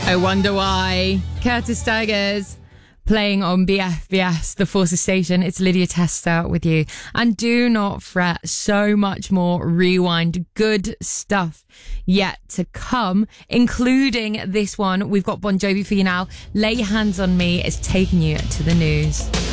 I Wonder Why. Curtis Tigers playing on BFBS, the Forces Station. It's Lydia Testa with you. And do not fret, so much more Rewind good stuff yet to come, including this one. We've got Bon Jovi for you now. Lay Your Hands on Me is taking you to the news.